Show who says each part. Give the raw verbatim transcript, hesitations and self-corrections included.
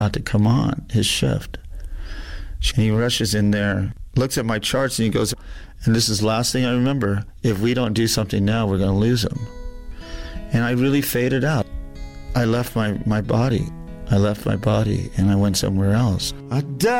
Speaker 1: about to come on, his shift. And he rushes in there, looks at my charts, and he goes, and this is the last thing I remember, if we don't do something now, we're going to lose him. And I really faded out. I left my, my body. I left my body, and I went somewhere else. I died.